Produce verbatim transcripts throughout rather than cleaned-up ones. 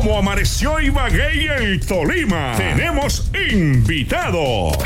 ¿Cómo amaneció Ibagué y el Tolima? Tenemos invitados.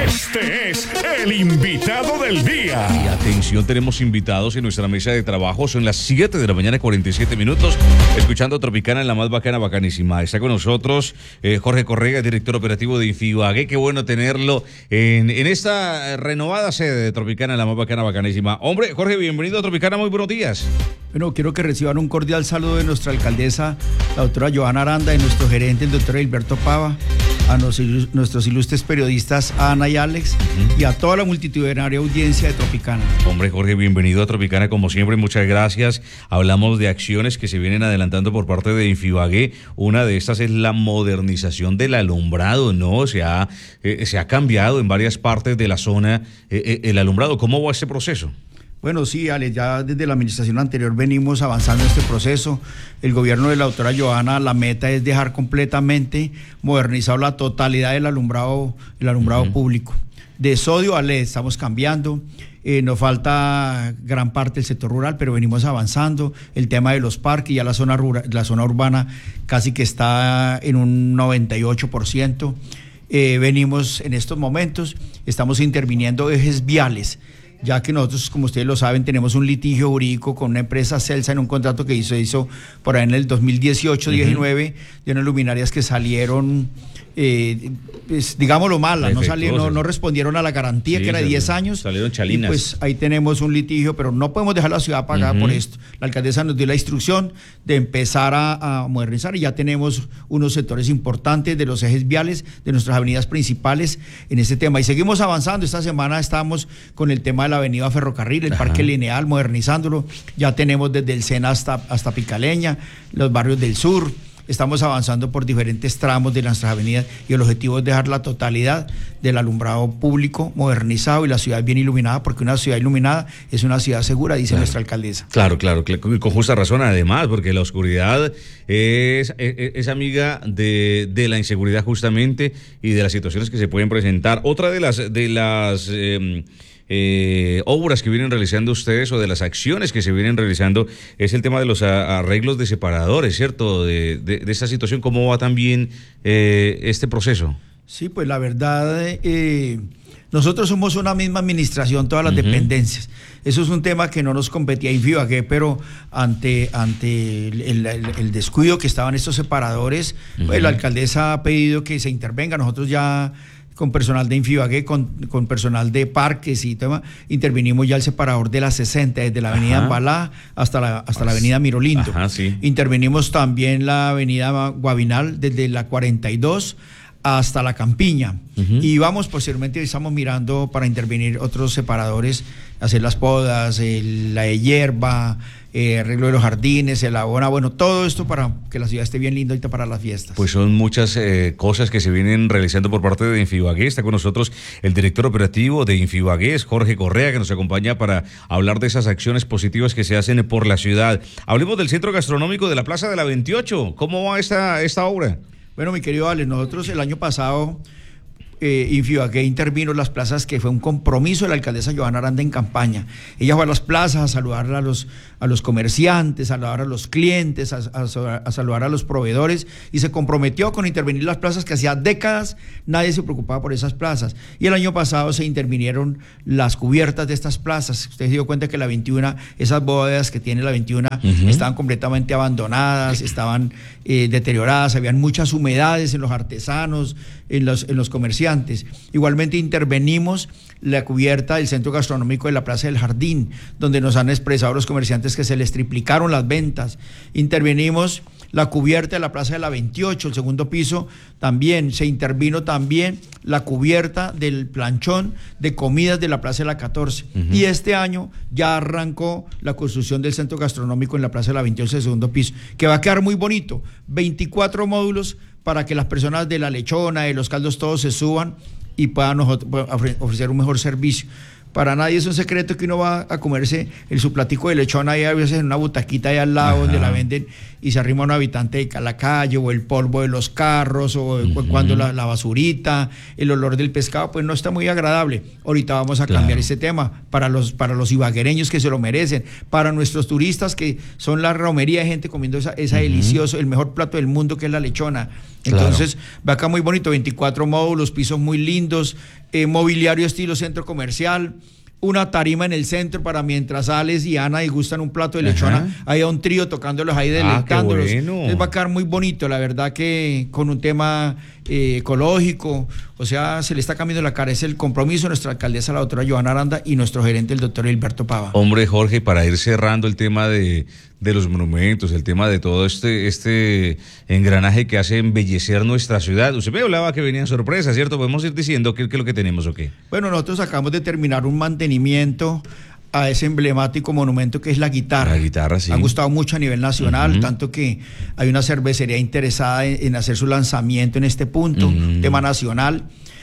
Este es el invitado del día. Y atención, tenemos invitados en nuestra mesa de trabajo. Son las siete de la mañana, cuarenta y siete minutos. Escuchando Tropicana en la más bacana, bacanísima. Está con nosotros eh, Jorge Correa, director operativo de Infibagué. Qué bueno tenerlo en, en esta renovada sede de Tropicana en la más bacana, bacanísima. Hombre, Jorge, bienvenido a Tropicana. Muy buenos días. Bueno, quiero que reciban un cordial saludo de nuestra alcaldesa, la doctora Johanna Aranda, y nuestro gerente, el doctor Gilberto Pava, a nos, nuestros ilustres periodistas Ana y Alex, uh-huh. y a toda la multitudinaria audiencia de Tropicana. Hombre, Jorge, bienvenido a Tropicana, como siempre, muchas gracias. Hablamos de acciones que se vienen adelantando por parte de Infibagué. Una de estas es la modernización del alumbrado, ¿no? Se ha, eh, se ha cambiado en varias partes de la zona eh, eh, el alumbrado. ¿Cómo va este proceso? Bueno, sí, Ale, ya desde la administración anterior venimos avanzando en este proceso. El gobierno de la doctora Johanna, la meta es dejar completamente modernizado la totalidad del alumbrado, el alumbrado uh-huh. público. De sodio a L E D estamos cambiando. Eh, nos falta gran parte del sector rural, pero venimos avanzando. El tema de los parques, ya la zona rural, la zona urbana casi que está en un noventa y ocho por ciento. Eh, venimos en estos momentos, estamos interviniendo ejes viales, ya que nosotros, como ustedes lo saben, tenemos un litigio jurídico con una empresa Celsa en un contrato que hizo, hizo por ahí en el dos mil dieciocho diecinueve, uh-huh. de unas luminarias que salieron, eh, pues, digámoslo malas, no, salieron, no, no respondieron a la garantía, sí, que era de diez años. Salieron chalinas. Y pues ahí tenemos un litigio, pero no podemos dejar la ciudad pagada uh-huh. por esto. La alcaldesa nos dio la instrucción de empezar a, a modernizar, y ya tenemos unos sectores importantes de los ejes viales, de nuestras avenidas principales en este tema. Y seguimos avanzando. Esta semana estamos con el tema de la avenida Ferrocarril, el Ajá. Parque Lineal, modernizándolo. Ya tenemos desde el Sena hasta, hasta Picaleña, los barrios del sur. Estamos avanzando por diferentes tramos de nuestras avenidas, y el objetivo es dejar la totalidad del alumbrado público modernizado y la ciudad bien iluminada, porque una ciudad iluminada es una ciudad segura, dice claro. nuestra alcaldesa. Claro, claro, con justa razón además, porque la oscuridad es, es, es amiga de, de la inseguridad justamente, y de las situaciones que se pueden presentar. Otra de las... De las eh, Eh, obras que vienen realizando ustedes, o de las acciones que se vienen realizando, es el tema de los a, arreglos de separadores, ¿cierto? De, de, de esta situación, ¿cómo va también eh, este proceso? Sí, pues la verdad, eh, nosotros somos una misma administración, todas las uh-huh. dependencias. Eso es un tema que no nos competía Infibagué, pero ante, ante el, el, el descuido que estaban estos separadores, uh-huh. pues la alcaldesa ha pedido que se intervenga. Nosotros ya, con personal de Infibagué, con, con personal de parques y tema, intervinimos ya el separador de la sesenta, desde la avenida Ambalá hasta la, hasta la avenida Mirolindo. Ajá, sí. Intervenimos también la avenida Guavinal, desde la cuarenta y dos hasta la Campiña. Uh-huh. Y vamos, posteriormente estamos mirando para intervenir otros separadores, hacer las podas, el, la de hierba, eh, arreglo de los jardines, el abona, bueno, todo esto para que la ciudad esté bien linda ahorita para las fiestas. Pues son muchas eh, cosas que se vienen realizando por parte de Infibagué. Está con nosotros el director operativo de Infibagué, Jorge Correa, que nos acompaña para hablar de esas acciones positivas que se hacen por la ciudad. Hablemos del centro gastronómico de la Plaza de la veintiocho. ¿Cómo va esta, esta obra? Bueno, mi querido Ale, nosotros el año pasado, eh, Infibagué intervino en las plazas, que fue un compromiso de la alcaldesa Johanna Aranda en campaña. Ella fue a las plazas a saludar a los, a los comerciantes, a saludar a los clientes, a, a, a saludar a los proveedores, y se comprometió con intervenir las plazas, que hacía décadas nadie se preocupaba por esas plazas. Y el año pasado se intervinieron las cubiertas de estas plazas. Usted se dio cuenta que la veintiuna, esas bóvedas que tiene la veintiuna, uh-huh. estaban completamente abandonadas, estaban eh, deterioradas, habían muchas humedades en los artesanos, en los, en los comerciantes. Igualmente intervenimos la cubierta del centro gastronómico de la Plaza del Jardín, donde nos han expresado los comerciantes que se les triplicaron las ventas. Intervenimos la cubierta de la Plaza de la veintiocho, el segundo piso, también se intervino también la cubierta del planchón de comidas de la Plaza de la catorce. Uh-huh. Y este año ya arrancó la construcción del centro gastronómico en la Plaza de la veintiocho, el segundo piso, que va a quedar muy bonito. veinticuatro módulos para que las personas de la lechona, de los caldos, todos se suban y puedan ofrecer un mejor servicio. Para nadie es un secreto que uno va a comerse el su platico de lechón ahí a veces en una butaquita ahí al lado. Ajá. Donde la venden y se arrima un habitante de la calle, o el polvo de los carros, o uh-huh. cuando la, la basurita, el olor del pescado, pues no está muy agradable. Ahorita vamos a claro. cambiar este tema para los, para los ibaguereños que se lo merecen, para nuestros turistas que son la romería de gente comiendo esa, esa uh-huh. delicioso, el mejor plato del mundo que es la lechona. Entonces, claro. va acá muy bonito, veinticuatro módulos, pisos muy lindos, eh, mobiliario estilo centro comercial, una tarima en el centro para mientras Alex y Ana degustan un plato de lechona, ajá. hay un trío tocándolos ahí, deleitándolos. Ah, bueno. Les va a quedar muy bonito, la verdad que con un tema eh, ecológico, o sea, se le está cambiando la cara, es el compromiso de nuestra alcaldesa, la doctora Johanna Aranda, y nuestro gerente, el doctor Hilberto Pava. Hombre, Jorge, para ir cerrando el tema de, de los monumentos, el tema de todo este, este engranaje que hace embellecer nuestra ciudad, usted me hablaba que venían sorpresas, ¿cierto? ¿Podemos ir diciendo qué, qué es lo que tenemos o qué? Bueno, nosotros acabamos de terminar un mantenimiento a ese emblemático monumento que es la guitarra. La guitarra, sí. Ha gustado mucho a nivel nacional, uh-huh. tanto que hay una cervecería interesada en, en hacer su lanzamiento en este punto, uh-huh. tema nacional,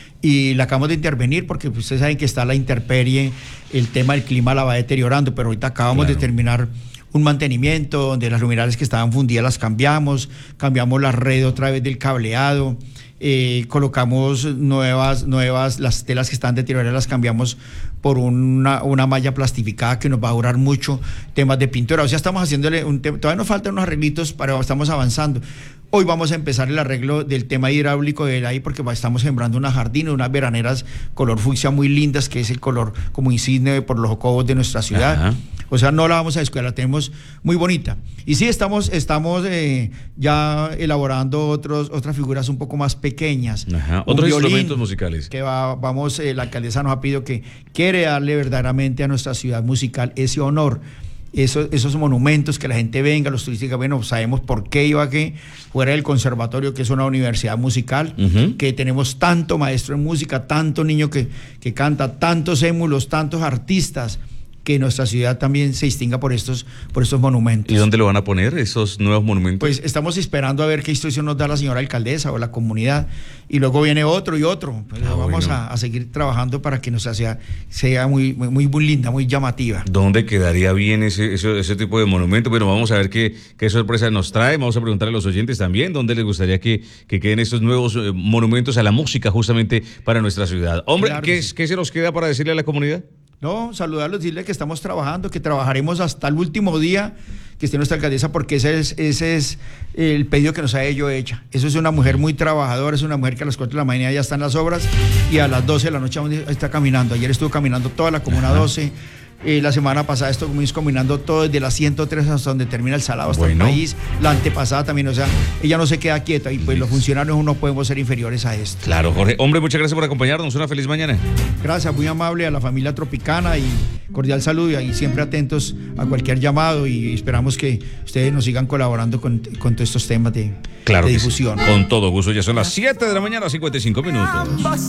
y la acabamos de intervenir porque pues, ustedes saben que está la intemperie, el tema del clima la va deteriorando, pero ahorita acabamos claro. de terminar un mantenimiento donde las luminarias que estaban fundidas las cambiamos, cambiamos la red otra vez del cableado, eh, colocamos nuevas, nuevas, las telas que están deterioradas las cambiamos por una, una malla plastificada que nos va a durar mucho, temas de pintura, o sea, estamos haciéndole un tema, todavía nos faltan unos arreglitos, pero estamos avanzando. Hoy vamos a empezar el arreglo del tema hidráulico de ahí porque estamos sembrando unas jardines, unas veraneras color fucsia muy lindas, que es el color como insigne por los jocobos de nuestra ciudad. Ajá. O sea, no la vamos a descuidar, la tenemos muy bonita. Y sí, estamos, estamos eh, ya elaborando otros, otras figuras un poco más pequeñas. Ajá. Otros instrumentos musicales. Que va, vamos, eh, la alcaldesa nos ha pedido que quiere darle verdaderamente a nuestra ciudad musical ese honor. Esos, esos monumentos, que la gente venga, los turistas, bueno, sabemos por qué iba aquí, fuera del conservatorio, que es una universidad musical, uh-huh. que tenemos tanto maestro en música, tanto niño que, que canta, tantos émulos, tantos artistas, que nuestra ciudad también se distinga por estos, por estos monumentos. ¿Y dónde lo van a poner, esos nuevos monumentos? Pues estamos esperando a ver qué instrucción nos da la señora alcaldesa o la comunidad, y luego viene otro y otro. Pues ah, vamos bueno. a, a seguir trabajando para que nuestra ciudad sea muy, muy, muy linda, muy llamativa. ¿Dónde quedaría bien ese, ese, ese tipo de monumento? Bueno, vamos a ver qué, qué sorpresa nos trae, vamos a preguntarle a los oyentes también dónde les gustaría que, que queden estos nuevos eh, monumentos a la música justamente para nuestra ciudad. Hombre, claro ¿qué, sí. ¿qué se nos queda para decirle a la comunidad? No, saludarlos, decirles que estamos trabajando, que trabajaremos hasta el último día que esté nuestra alcaldesa, porque ese es, ese es el pedido que nos ha hecho ella. Eso es una mujer muy trabajadora, es una mujer que a las cuatro de la mañana ya están las obras y a las doce de la noche está caminando. Ayer estuvo caminando toda la Comuna doce. Eh, la semana pasada estuvimos caminando todo desde la ciento tres hasta donde termina el Salado, hasta bueno. el país. La antepasada también, o sea, ella no se queda quieta y pues los funcionarios no podemos ser inferiores a esto. Claro, Jorge. Hombre, muchas gracias por acompañarnos. Una feliz mañana. Gracias, muy amable a la familia Tropicana y cordial saludo y ahí siempre atentos a cualquier llamado y esperamos que ustedes nos sigan colaborando con, con todos estos temas de, claro de difusión. Sí. Con todo gusto. Ya son las siete de la mañana, cincuenta y cinco minutos.